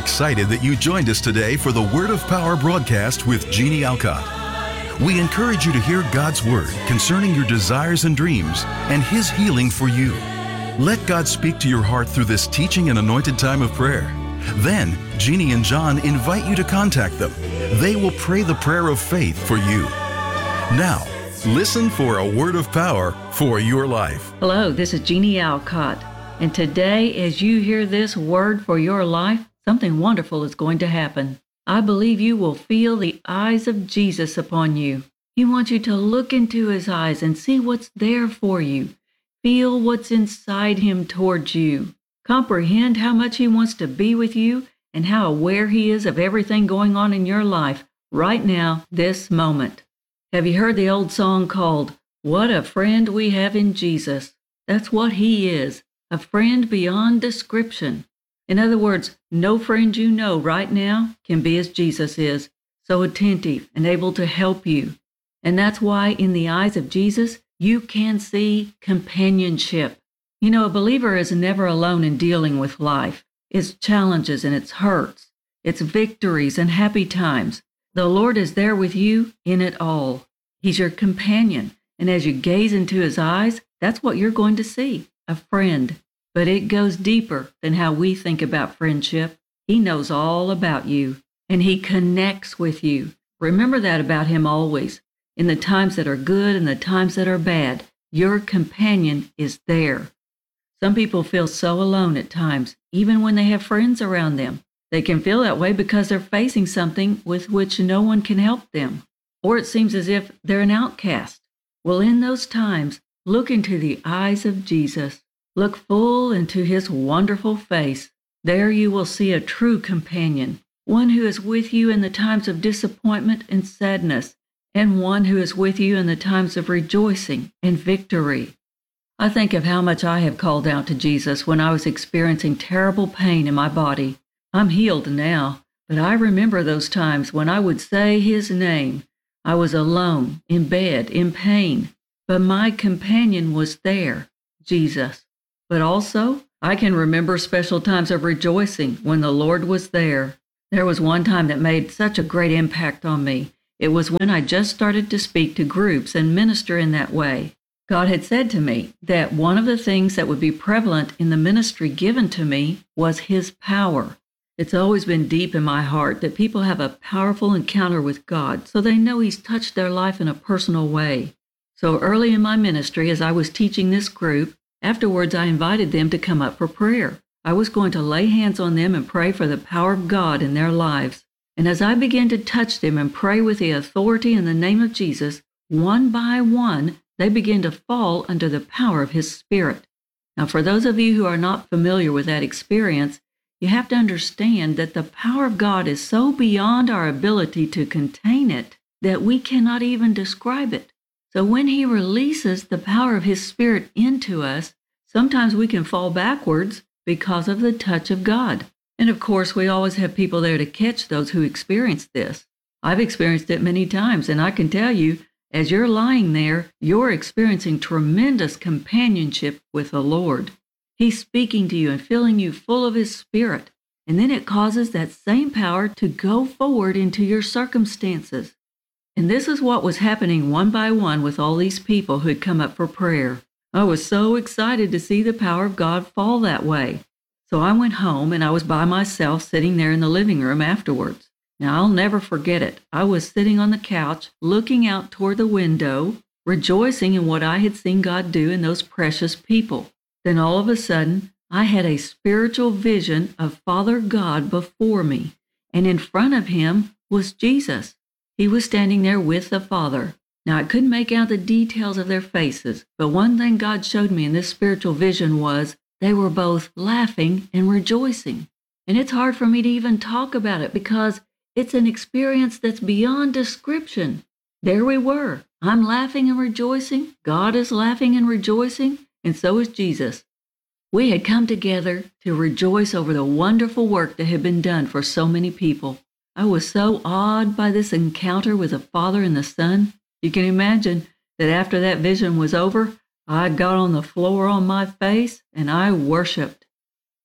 excited that you joined us today for the Word of Power broadcast with Jeannie Alcott. We encourage you to hear God's Word concerning your desires and dreams and His healing for you. Let God speak to your heart through this teaching and anointed time of prayer. Then, Jeannie and John invite you to contact them. They will pray the prayer of faith for you. Now, listen for a word of power for your life. Hello, this is Jeannie Alcott. And today, as you hear this word for your life, something wonderful is going to happen. I believe you will feel the eyes of Jesus upon you. He wants you to look into His eyes and see what's there for you. Feel what's inside Him towards you. Comprehend how much He wants to be with you and how aware He is of everything going on in your life right now, this moment. Have you heard the old song called, "What a Friend We Have in Jesus"? That's what He is. A friend beyond description. In other words, no friend you know right now can be as Jesus is, so attentive and able to help you. And that's why in the eyes of Jesus, you can see companionship. You know, a believer is never alone in dealing with life, its challenges and its hurts, its victories and happy times. The Lord is there with you in it all. He's your companion, and as you gaze into His eyes, that's what you're going to see. A friend, but it goes deeper than how we think about friendship. He knows all about you, and He connects with you. Remember that about Him always. In the times that are good and the times that are bad, your companion is there. Some people feel so alone at times, even when they have friends around them. They can feel that way because they're facing something with which no one can help them, or it seems as if they're an outcast. Well, in those times, look into the eyes of Jesus. Look full into His wonderful face. There you will see a true companion, one who is with you in the times of disappointment and sadness, and one who is with you in the times of rejoicing and victory. I think of how much I have called out to Jesus when I was experiencing terrible pain in my body. I'm healed now, but I remember those times when I would say His name. I was alone, in bed, in pain. But my companion was there, Jesus. But also, I can remember special times of rejoicing when the Lord was there. There was one time that made such a great impact on me. It was when I just started to speak to groups and minister in that way. God had said to me that one of the things that would be prevalent in the ministry given to me was His power. It's always been deep in my heart that people have a powerful encounter with God so they know He's touched their life in a personal way. So early in my ministry, as I was teaching this group, afterwards I invited them to come up for prayer. I was going to lay hands on them and pray for the power of God in their lives. And as I began to touch them and pray with the authority in the name of Jesus, one by one, they began to fall under the power of His Spirit. Now, for those of you who are not familiar with that experience, you have to understand that the power of God is so beyond our ability to contain it that we cannot even describe it. So when He releases the power of His Spirit into us, sometimes we can fall backwards because of the touch of God. And of course, we always have people there to catch those who experience this. I've experienced it many times, and I can tell you, as you're lying there, you're experiencing tremendous companionship with the Lord. He's speaking to you and filling you full of His Spirit, and then it causes that same power to go forward into your circumstances. And this is what was happening one by one with all these people who had come up for prayer. I was so excited to see the power of God fall that way. So I went home and I was by myself sitting there in the living room afterwards. Now I'll never forget it. I was sitting on the couch, looking out toward the window, rejoicing in what I had seen God do in those precious people. Then all of a sudden, I had a spiritual vision of Father God before me, and in front of Him was Jesus. He was standing there with the Father. Now, I couldn't make out the details of their faces, but one thing God showed me in this spiritual vision was they were both laughing and rejoicing. And it's hard for me to even talk about it because it's an experience that's beyond description. There we were. I'm laughing and rejoicing. God is laughing and rejoicing, and so is Jesus. We had come together to rejoice over the wonderful work that had been done for so many people. I was so awed by this encounter with the Father and the Son. You can imagine that after that vision was over, I got on the floor on my face and I worshiped.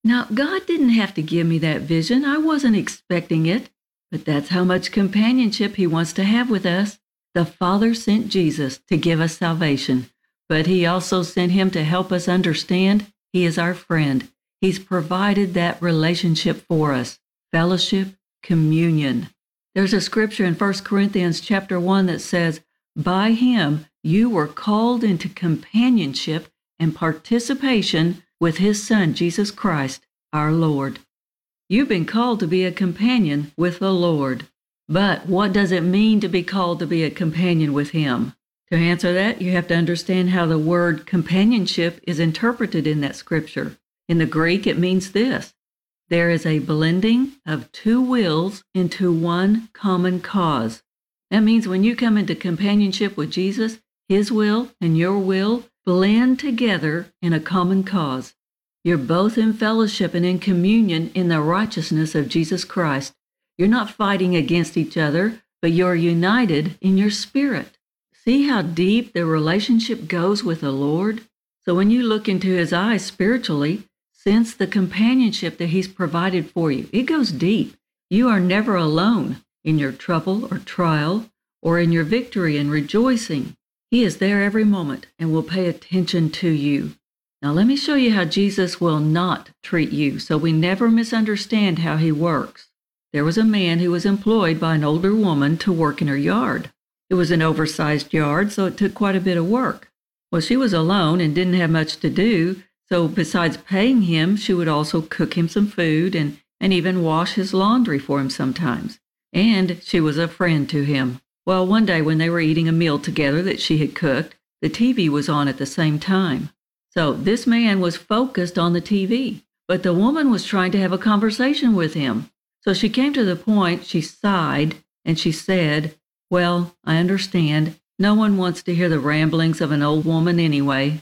Now, God didn't have to give me that vision. I wasn't expecting it. But that's how much companionship He wants to have with us. The Father sent Jesus to give us salvation, but He also sent Him to help us understand He is our friend. He's provided that relationship for us, fellowship, communion. There's a scripture in 1 Corinthians chapter 1 that says, "By Him you were called into companionship and participation with His Son, Jesus Christ, our Lord." You've been called to be a companion with the Lord. But what does it mean to be called to be a companion with Him? To answer that, you have to understand how the word companionship is interpreted in that scripture. In the Greek, it means this: there is a blending of two wills into one common cause. That means when you come into companionship with Jesus, His will and your will blend together in a common cause. You're both in fellowship and in communion in the righteousness of Jesus Christ. You're not fighting against each other, but you're united in your spirit. See how deep the relationship goes with the Lord? So when you look into His eyes spiritually, sense the companionship that He's provided for you. It goes deep. You are never alone in your trouble or trial or in your victory and rejoicing. He is there every moment and will pay attention to you. Now let me show you how Jesus will not treat you so we never misunderstand how He works. There was a man who was employed by an older woman to work in her yard. It was an oversized yard, so it took quite a bit of work. Well, she was alone and didn't have much to do, so besides paying him, she would also cook him some food and even wash his laundry for him sometimes. And she was a friend to him. Well, one day when they were eating a meal together that she had cooked, the TV was on at the same time. So this man was focused on the TV, but the woman was trying to have a conversation with him. So she came to the point, she sighed, and she said, "Well, I understand. No one wants to hear the ramblings of an old woman anyway."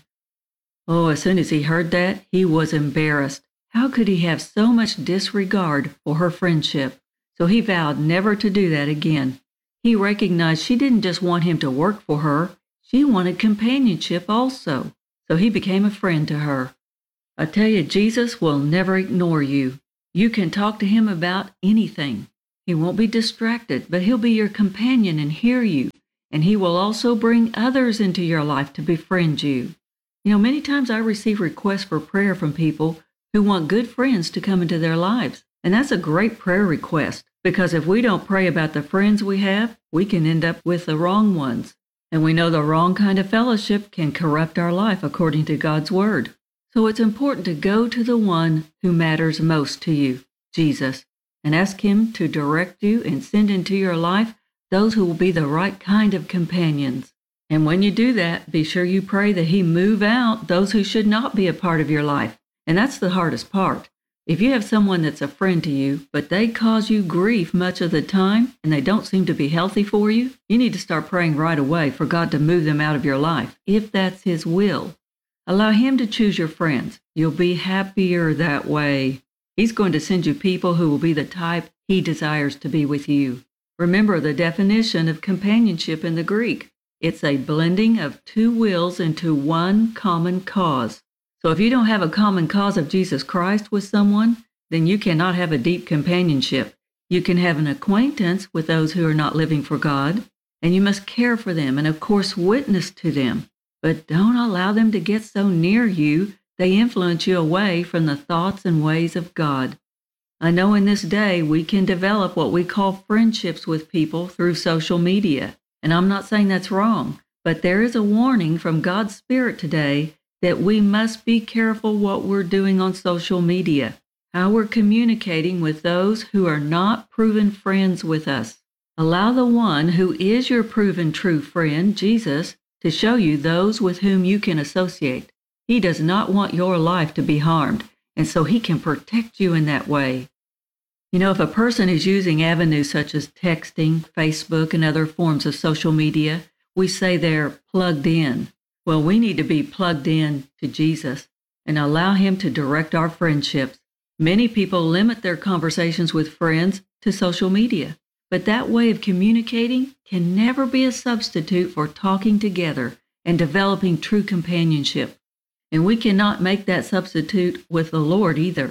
Oh, as soon as he heard that, he was embarrassed. How could he have so much disregard for her friendship? So he vowed never to do that again. He recognized she didn't just want him to work for her, she wanted companionship also. So he became a friend to her. I tell you, Jesus will never ignore you. You can talk to Him about anything. He won't be distracted, but He'll be your companion and hear you. And He will also bring others into your life to befriend you. You know, many times I receive requests for prayer from people who want good friends to come into their lives. And that's a great prayer request, because if we don't pray about the friends we have, we can end up with the wrong ones. And we know the wrong kind of fellowship can corrupt our life according to God's Word. So it's important to go to the one who matters most to you, Jesus, and ask Him to direct you and send into your life those who will be the right kind of companions. And when you do that, be sure you pray that He move out those who should not be a part of your life. And that's the hardest part. If you have someone that's a friend to you, but they cause you grief much of the time and they don't seem to be healthy for you, you need to start praying right away for God to move them out of your life, if that's His will. Allow Him to choose your friends. You'll be happier that way. He's going to send you people who will be the type He desires to be with you. Remember the definition of companionship in the Greek. It's a blending of two wills into one common cause. So if you don't have a common cause of Jesus Christ with someone, then you cannot have a deep companionship. You can have an acquaintance with those who are not living for God, and you must care for them and, of course, witness to them. But don't allow them to get so near you they influence you away from the thoughts and ways of God. I know in this day we can develop what we call friendships with people through social media. And I'm not saying that's wrong, but there is a warning from God's Spirit today that we must be careful what we're doing on social media, how we're communicating with those who are not proven friends with us. Allow the one who is your proven true friend, Jesus, to show you those with whom you can associate. He does not want your life to be harmed, and so He can protect you in that way. You know, if a person is using avenues such as texting, Facebook, and other forms of social media, we say they're plugged in. Well, we need to be plugged in to Jesus and allow Him to direct our friendships. Many people limit their conversations with friends to social media, but that way of communicating can never be a substitute for talking together and developing true companionship. And we cannot make that substitute with the Lord either.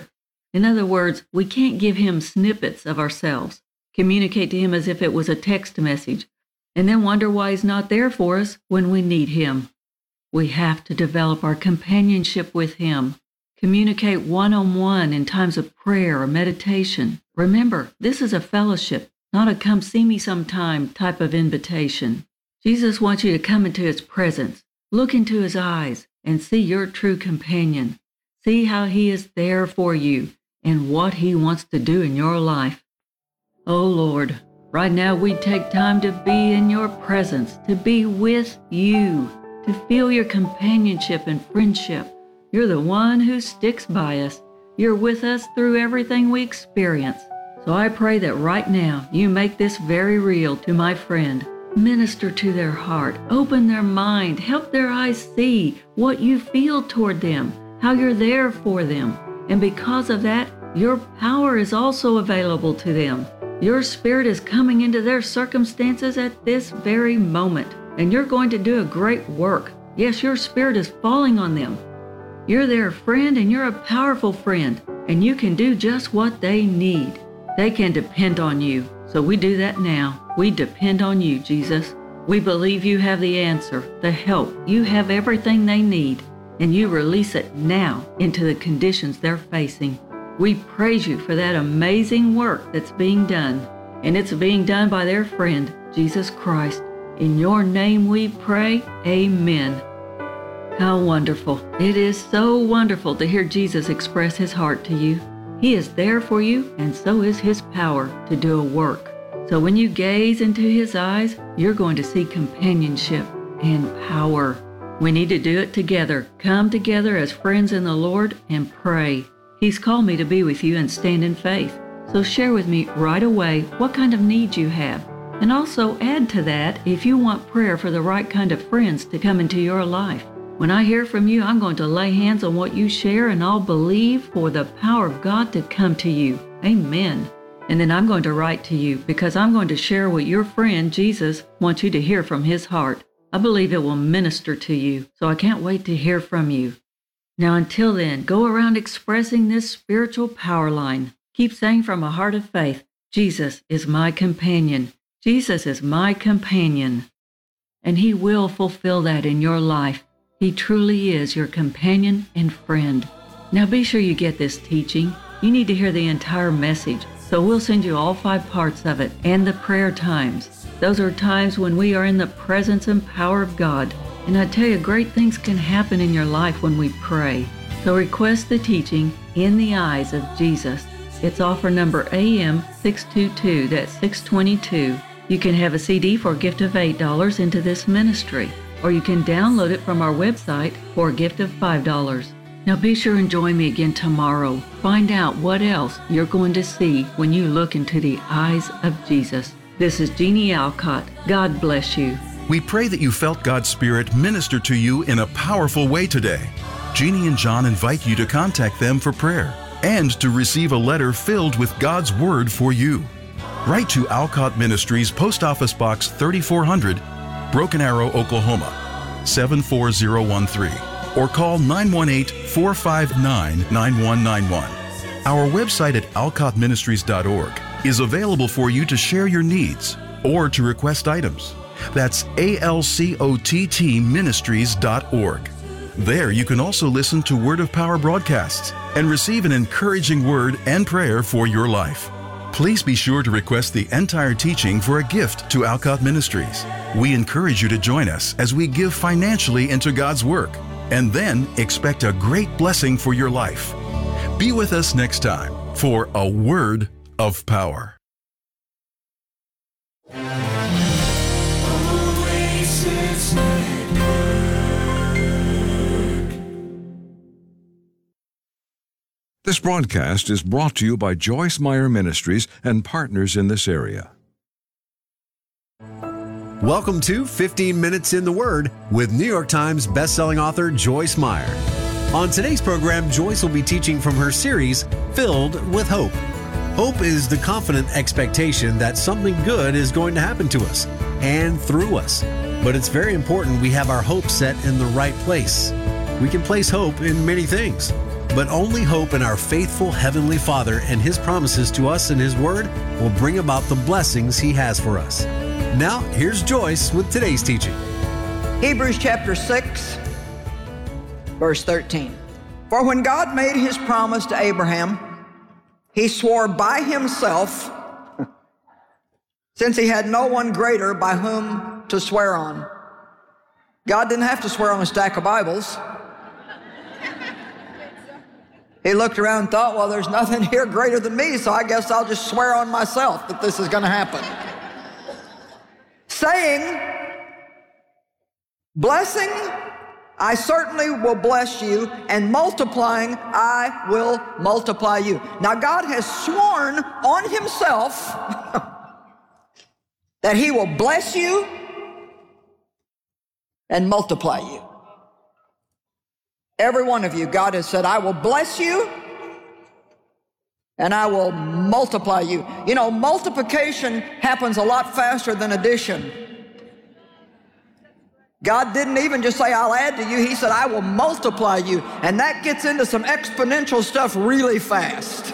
In other words, we can't give Him snippets of ourselves, communicate to Him as if it was a text message, and then wonder why He's not there for us when we need Him. We have to develop our companionship with Him, communicate one-on-one in times of prayer or meditation. Remember, this is a fellowship, not a come see me sometime type of invitation. Jesus wants you to come into His presence, look into His eyes, and see your true companion. See how He is there for you and what He wants to do in your life. Oh Lord, right now we take time to be in your presence, to be with you, to feel your companionship and friendship. You're the one who sticks by us. You're with us through everything we experience. So I pray that right now you make this very real to my friend. Minister to their heart, open their mind, help their eyes see what you feel toward them, how you're there for them. And because of that, your power is also available to them. Your Spirit is coming into their circumstances at this very moment, and you're going to do a great work. Yes, your Spirit is falling on them. You're their friend, and you're a powerful friend, and you can do just what they need. They can depend on you. So we do that now. We depend on you, Jesus. We believe you have the answer, the help. You have everything they need, and you release it now into the conditions they're facing. We praise you for that amazing work that's being done, and it's being done by their friend, Jesus Christ. In your name we pray, amen. How wonderful. It is so wonderful to hear Jesus express His heart to you. He is there for you, and so is His power to do a work. So when you gaze into His eyes, you're going to see companionship and power. We need to do it together. Come together as friends in the Lord and pray. He's called me to be with you and stand in faith. So share with me right away what kind of needs you have. And also add to that if you want prayer for the right kind of friends to come into your life. When I hear from you, I'm going to lay hands on what you share, and I'll believe for the power of God to come to you. Amen. And then I'm going to write to you because I'm going to share what your friend Jesus wants you to hear from His heart. I believe it will minister to you, so I can't wait to hear from you. Now until then, go around expressing this spiritual power line. Keep saying from a heart of faith, Jesus is my companion. Jesus is my companion. And He will fulfill that in your life. He truly is your companion and friend. Now be sure you get this teaching. You need to hear the entire message, so we'll send you all 5 parts of it and the prayer times. Those are times when we are in the presence and power of God. And I tell you, great things can happen in your life when we pray. So request the teaching, In the Eyes of Jesus. It's offer number AM 622, that's 622. You can have a CD for a gift of $8 into this ministry, or you can download it from our website for a gift of $5. Now be sure and join me again tomorrow. Find out what else you're going to see when you look into the eyes of Jesus. This is Jeannie Alcott. God bless you. We pray that you felt God's Spirit minister to you in a powerful way today. Jeannie and John invite you to contact them for prayer and to receive a letter filled with God's Word for you. Write to Alcott Ministries, Post Office Box 3400, Broken Arrow, Oklahoma, 74013, or call 918-459-9191. Our website at alcottministries.org is available for you to share your needs or to request items. That's alcottministries.org. There you can also listen to Word of Power broadcasts and receive an encouraging word and prayer for your life. Please be sure to request the entire teaching for a gift to Alcott Ministries. We encourage you to join us as we give financially into God's work, and then expect a great blessing for your life. Be with us next time for a Word of Power. This broadcast is brought to you by Joyce Meyer Ministries and partners in this area. Welcome to 15 Minutes in the Word with New York Times bestselling author Joyce Meyer. On today's program, Joyce will be teaching from her series, Filled with Hope. Hope is the confident expectation that something good is going to happen to us and through us. But it's very important we have our hope set in the right place. We can place hope in many things, But only hope in our faithful Heavenly Father and His promises to us in His Word will bring about the blessings He has for us. Now, here's Joyce with today's teaching. Hebrews chapter 6, verse 13. For when God made His promise to Abraham, He swore by Himself, since He had no one greater by whom to swear on. God didn't have to swear on a stack of Bibles. He looked around and thought, well, there's nothing here greater than me, so I guess I'll just swear on myself that this is going to happen. Saying, blessing, I certainly will bless you, and multiplying, I will multiply you. Now, God has sworn on Himself that He will bless you and multiply you. Every one of you, God has said, I will bless you and I will multiply you. You know, multiplication happens a lot faster than addition. God didn't even just say, I'll add to you. He said, I will multiply you. And that gets into some exponential stuff really fast.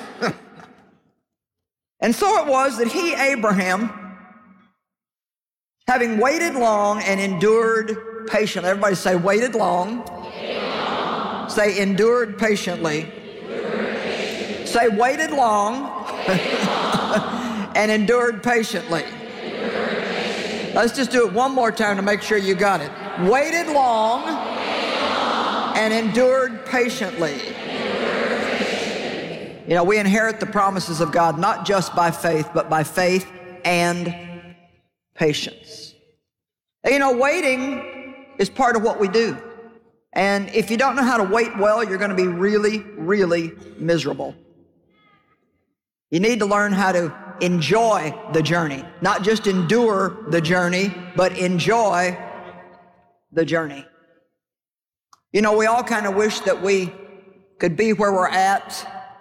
And so it was that he, Abraham, having waited long and endured patiently. Everybody say, waited long. Say, endured patiently. Say, waited long and endured patiently. Let's just do it one more time to make sure you got it. Waited long and endured patiently. You know, we inherit the promises of God not just by faith, but by faith and patience. And you know, waiting is part of what we do. And if you don't know how to wait well, you're going to be really, really miserable. You need to learn how to enjoy the journey. Not just endure the journey, but enjoy the journey. You know, we all kind of wish that we could be where we're at,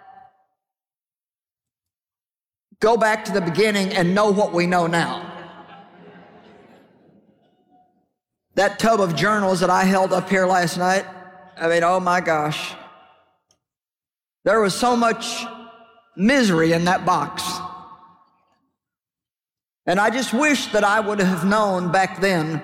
go back to the beginning and know what we know now. That tub of journals that I held up here last night, I mean, oh my gosh. There was so much misery in that box. And I just wish that I would have known back then